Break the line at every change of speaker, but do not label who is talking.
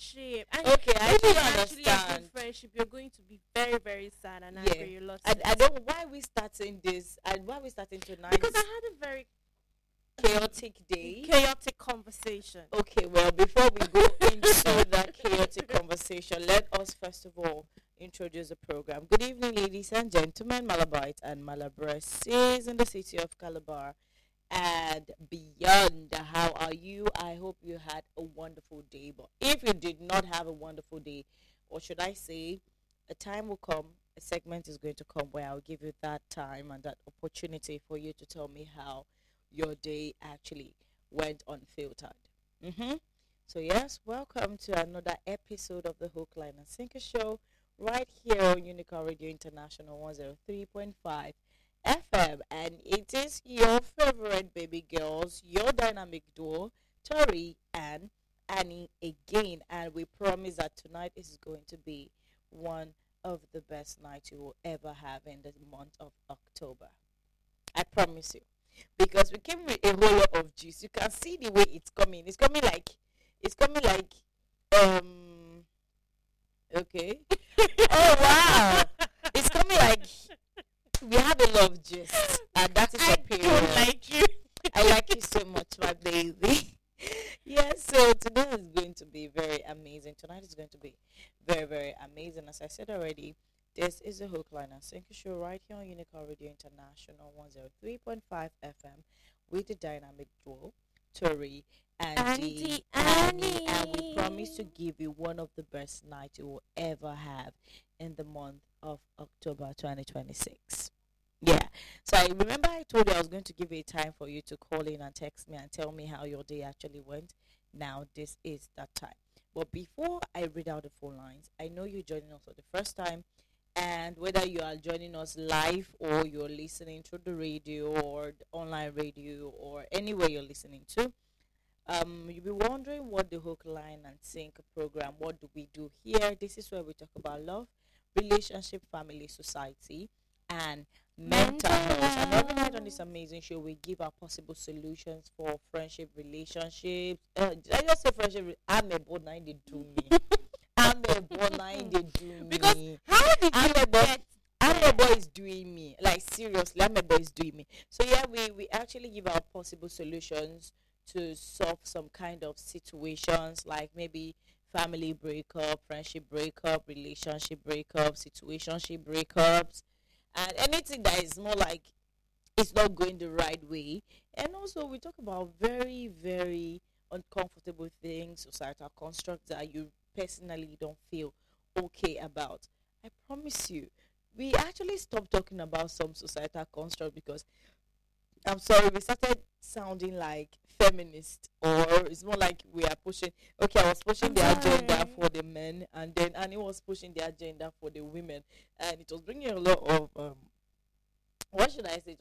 friendship. And
Okay, I
if
actually
it's actually a
understand.
good friendship, you're going to be very, very sad and
Yeah.
angry. You lost
I
it.
don't why we starting this and why we starting tonight
Because I had a very
chaotic day.
chaotic conversation.
Okay, well, before we go into that chaotic conversation, let us first of all introduce the program. Good evening, ladies and gentlemen, Malabite and Malabresses in the city of Calabar and beyond. How are you? I hope you had a wonderful day. But if you did not have a wonderful day, or should I say, a time will come, a segment is going to come where I'll give you that time and that opportunity for you to tell me how your day actually went unfiltered. Mm-hmm. So, yes, welcome to another episode of the Hook, Line, and Sinker Show right here on Unicorn Radio International 103.5 FM. And it is your favorite baby girls, your dynamic duo, Tori and Annie again. And we promise that tonight is going to be one of the best nights you will ever have in the month of October. I promise you. Because we came with a whole lot of juice. You can see the way it's coming. It's coming like okay. Oh wow. It's coming like we have a lot of juice. And that is
I
a
don't
period.
like you.
I like you so much, my baby. Yes, so today is going to be very amazing. Tonight is going to be very, very amazing. As I said already, this is the Hook, Line, and Sinker Show right here on Unicorn Radio International 103.5 FM with the dynamic duo, Tori and
Auntie
Annie. And we
Annie.
promise to give you one of the best nights you will ever have in the month of October 2026. Yeah. So I remember I told you I was going to give you a time for you to call in and text me and tell me how your day actually went. Now this is that time. But before I read out the phone lines, I know you're joining us for the first time. And whether you are joining us live or you're listening through the radio or the online radio or anywhere you're listening to, you'll be wondering what the Hook, Line, and Sink program, what do we do here? This is where we talk about love, relationship, family, society, and mental health. And every night on this amazing show, we give our possible solutions for friendship, relationships. Did I just say friendship? I'm a boy, now they do me. I'm a boy, now they do
Because
me.
how did
I'm
you
a boy.
get
Amebo is doing me. Like seriously, Amebo is doing me. So yeah, we actually give our possible solutions to solve some kind of situations like maybe family breakup, friendship breakup, relationship breakup, situationship breakups, and anything that is more like it's not going the right way. And also we talk about very, very uncomfortable things, societal constructs that you personally don't feel okay about. I promise you, we actually stopped talking about some societal construct because I'm sorry, we started sounding like feminist, or it's more like we are pushing. Okay, I was pushing
I'm
the agenda
sorry.
for the men, and then Annie was pushing the agenda for the women, and it was bringing a lot of what should I say? It